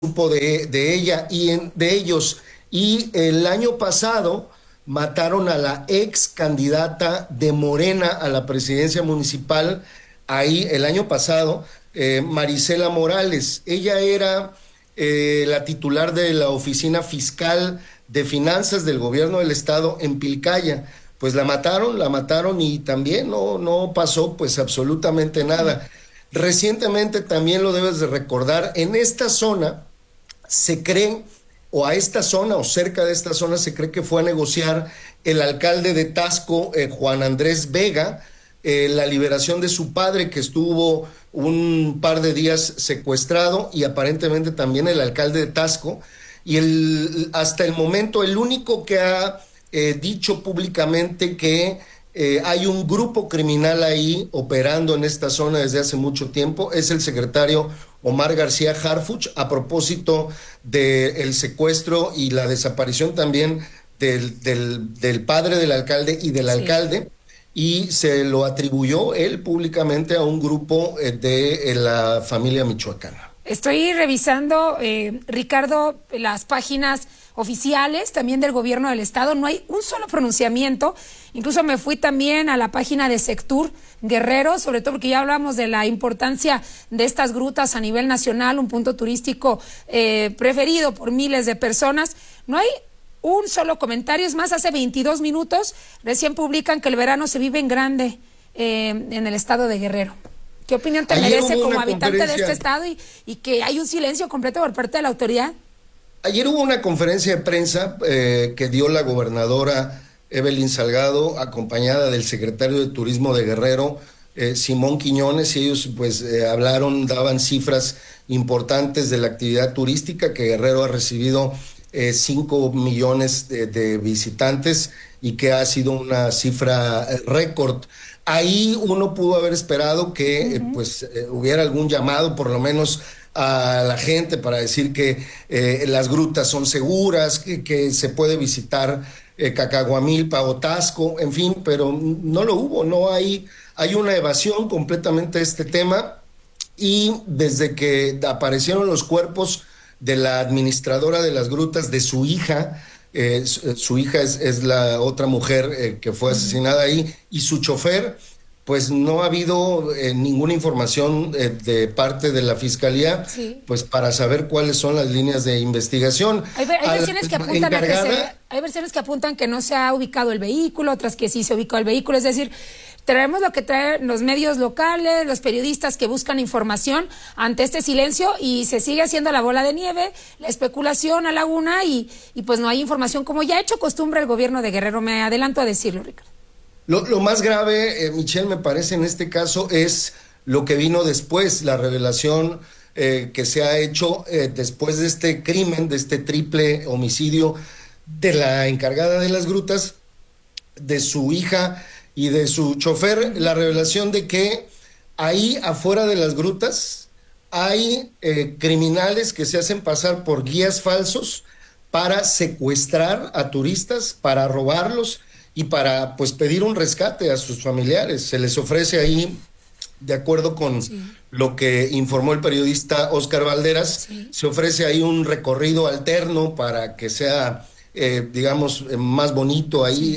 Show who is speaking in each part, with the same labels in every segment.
Speaker 1: grupo de ella de ellos. Y el año pasado mataron a la ex candidata de Morena a la presidencia municipal, ahí el año pasado, Marisela Morales. Ella era la titular de la Oficina Fiscal de Finanzas del Gobierno del Estado en Pilcaya. Pues la mataron y también no pasó pues absolutamente nada. Recientemente también lo debes de recordar, en esta zona se cree, o a esta zona o cerca de esta zona se cree que fue a negociar el alcalde de Taxco, Juan Andrés Vega, la liberación de su padre, que estuvo un par de días secuestrado, y aparentemente también el alcalde de Taxco, y hasta el momento el único que ha dicho públicamente que hay un grupo criminal ahí operando en esta zona desde hace mucho tiempo es el secretario Omar García Harfuch, a propósito del secuestro y la desaparición también del padre del alcalde y del alcalde, y se lo atribuyó él públicamente a un grupo de la familia michoacana.
Speaker 2: Estoy revisando, Ricardo, las páginas oficiales también del gobierno del estado. No hay un solo pronunciamiento. Incluso me fui también a la página de Sectur Guerrero, sobre todo porque ya hablamos de la importancia de estas grutas a nivel nacional, un punto turístico preferido por miles de personas. No hay un solo comentario. Es más, hace 22 minutos recién publican que el verano se vive en grande en el estado de Guerrero. ¿Qué opinión te merece como habitante de este estado y que hay un silencio completo por parte de la autoridad?
Speaker 1: Ayer hubo una conferencia de prensa que dio la gobernadora Evelyn Salgado, acompañada del secretario de Turismo de Guerrero, Simón Quiñones, y ellos pues hablaron, daban cifras importantes de la actividad turística, que Guerrero ha recibido 5 millones de visitantes y que ha sido una cifra récord. Ahí uno pudo haber esperado que hubiera algún llamado, por lo menos a la gente, para decir que las grutas son seguras, que se puede visitar Cacahuamilpa o Taxco, en fin, pero no lo hubo. No hay una evasión completamente de este tema, y desde que aparecieron los cuerpos de la administradora de las grutas, de su hija, su hija es la otra mujer que fue asesinada ahí, y su chofer, pues no ha habido ninguna información de parte de la fiscalía, pues para saber cuáles son las líneas de investigación.
Speaker 2: Hay versiones que apuntan hay versiones que apuntan que no se ha ubicado el vehículo, otras que sí se ubicó el vehículo. Es decir, traemos lo que traen los medios locales, los periodistas que buscan información ante este silencio, y se sigue haciendo la bola de nieve, la especulación a la una, y pues no hay información, como ya ha hecho costumbre el gobierno de Guerrero. Me adelanto a decirlo, Ricardo.
Speaker 1: Lo más grave, Michelle, me parece en este caso es lo que vino después, la revelación que se ha hecho después de este crimen, de este triple homicidio de la encargada de las grutas, de su hija y de su chofer, la revelación de que ahí afuera de las grutas hay criminales que se hacen pasar por guías falsos para secuestrar a turistas, para robarlos y para pues pedir un rescate a sus familiares. Se les ofrece ahí, de acuerdo con lo que informó el periodista Oscar Valderas, se ofrece ahí un recorrido alterno para que sea digamos más bonito ahí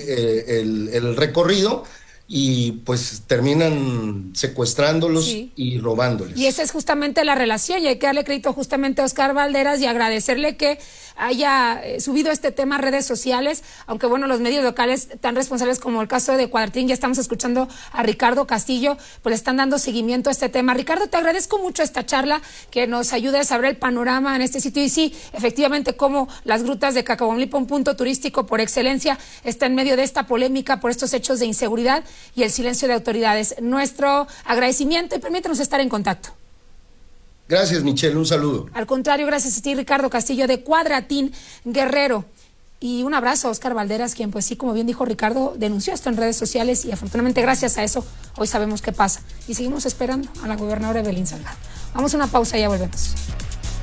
Speaker 1: el recorrido, y pues terminan secuestrándolos y robándoles.
Speaker 2: Y esa es justamente la relación, y hay que darle crédito justamente a Oscar Valderas y agradecerle que haya subido este tema a redes sociales, aunque bueno, los medios locales tan responsables como el caso de Cuadratín, ya estamos escuchando a Ricardo Castillo, pues le están dando seguimiento a este tema. Ricardo, te agradezco mucho esta charla, que nos ayude a saber el panorama en este sitio, y sí, efectivamente, cómo las grutas de Cacahuamilpa, un punto turístico por excelencia, está en medio de esta polémica por estos hechos de inseguridad y el silencio de autoridades. Nuestro agradecimiento, y permítanos estar en contacto.
Speaker 1: Gracias, Michelle, un saludo.
Speaker 2: Al contrario, gracias a ti, Ricardo Castillo, de Cuadratín Guerrero. Y un abrazo a Oscar Valderas, quien pues sí, como bien dijo Ricardo, denunció esto en redes sociales, y afortunadamente gracias a eso hoy sabemos qué pasa. Y seguimos esperando a la gobernadora Evelyn Salgado. Vamos a una pausa y ya volvemos.